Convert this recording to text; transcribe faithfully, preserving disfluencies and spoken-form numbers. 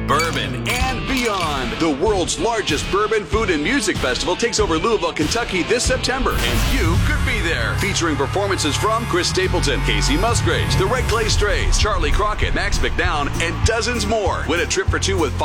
bourbon, and beyond. The world's largest bourbon, food, and music festival takes over Louisville, Kentucky this September, and you could be there. Featuring performances from Chris Stapleton, Casey Musgraves, the Red Clay Strays, Charlie Crockett, Max McDown, and dozens more. Win a trip for two with